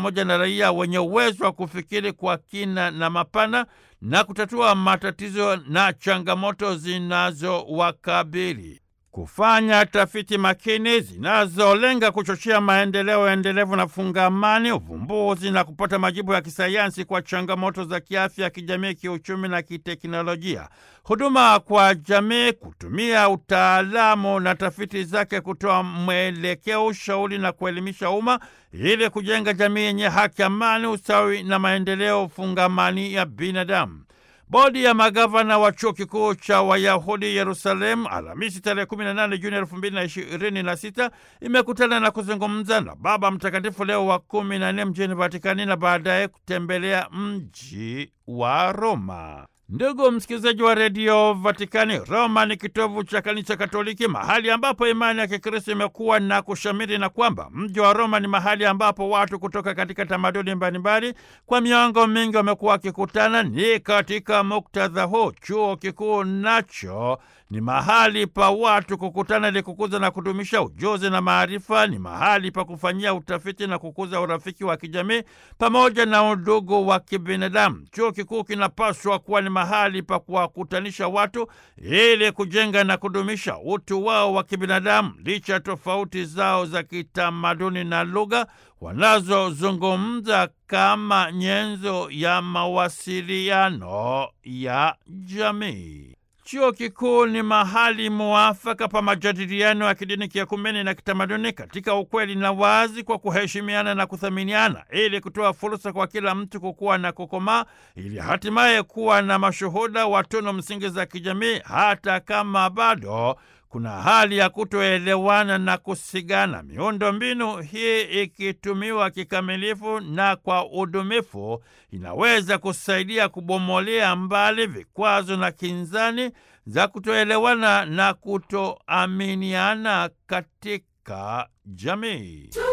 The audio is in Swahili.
pamoja na raia wenye uwezo wa kufikiri kwa kina na mapana na kutatua matatizo na changamoto zinazowakabili. Kufanya tafiti makini zinazolenga kuchochea maendeleo endelevu na fungamani, uvumbuzi na kupata majibu ya kisayansi kwa changamoto za kiafya, kijamii, kiuchumi na kiteknolojia. Huduma kwa jamii, kutumia utaalamu na tafiti zake kutoa mwelekeo, ushauri na kuelimisha umma ili kujenga jamii yenye haki, amani, usawi na maendeleo fungamani ya binadamu. Bodi ya magavana wa Chuo Kikuu cha Wayahudi Yerusalemu Alhamisi tarehe 18 Juni 2026 imekutana na kuzungumza na Baba Mtakatifu Leo wa 14 mjini Vatikani na baadaye kutembelea mji wa Roma. Ndugu msikilizaji wa redio Vatikani, Roma ni kitovu cha kanisa Katoliki, mahali ambapo imani ya Kikristo imekuwa na kushamiri, na kwamba mji wa Roma ni mahali ambapo watu kutoka katika tamaduni mbalimbali kwa miongo mingi wamekuwa wakikutana. Ni katika muktadha huu chuo kikuu nacho ni mahali pa watu kukutana ili kukuza na kudumisha ujuzi na maarifa. Ni mahali pa kufanyia utafiti na kukuza urafiki wa kijamii pamoja na udugu wa kibinadamu. Chuo kikuu kinapaswa kuwa ni mahali pa kuwakutanisha watu ili kujenga na kudumisha utu wao wa kibinadamu licha tofauti zao za kitamaduni na lugha wanazozungumza kama nyenzo ya mawasiliano ya jamii. Chuo kikuu ni mahali muafaka pa majadiliano ya kidini, kiekumeni na kitamaduni katika ukweli na wazi, kwa kuheshimiana na kuthaminiana, ili kutoa fursa kwa kila mtu kukua na kukomaa, ili hatimaye kuwa na mashuhuda wa tunu msingi za kijamii, hata kama bado kuna hali ya kutoelewana na kusigana. Miundo mbinu hii ikitumiwa kikamilifu na kwa udumifu inaweza kusaidia kubomolea mbali vikwazo na kinzani za kutoelewana na kutoaminiana katika jamii.